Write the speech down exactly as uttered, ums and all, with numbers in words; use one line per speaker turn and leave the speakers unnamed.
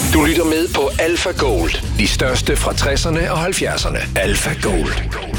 Du lytter med på Alpha Gold. De største fra tresserne og halvfjerdserne. Alpha Gold.